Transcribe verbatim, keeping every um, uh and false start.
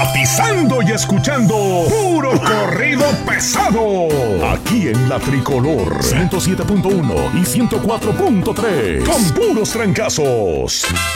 sintonizando y escuchando puro corrido pesado. Aquí en La Tricolor ciento siete punto uno y ciento cuatro punto tres. Con puros trancazos.